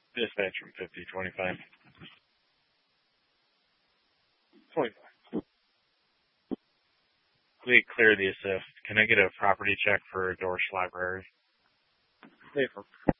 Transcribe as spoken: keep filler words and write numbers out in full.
Dispatch from fifty twenty-five. twenty-five. We clear the assist. Can I get a property check for Dorsch Library? April.